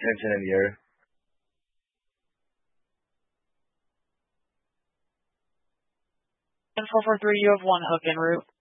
Connection in the air. 443, you have one hook en route.